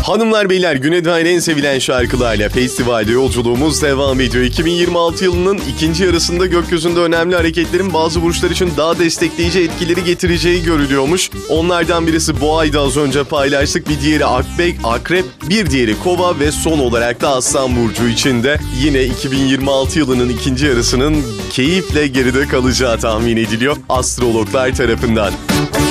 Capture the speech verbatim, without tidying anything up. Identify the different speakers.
Speaker 1: Hanımlar beyler, güne dair en sevilen şarkılarla festivalde yolculuğumuz devam ediyor. iki bin yirmi altı yılının ikinci yarısında gökyüzünde önemli hareketlerin bazı burçlar için daha destekleyici etkileri getireceği görülüyormuş. Onlardan birisi Boğa'ydı, az önce paylaştık. Bir diğeri Akbek, Akrep, bir diğeri Kova ve son olarak da Aslan Burcu içinde. Yine iki bin yirmi altı yılının ikinci yarısının keyifle geride kalacağı tahmin ediliyor astrologlar tarafından.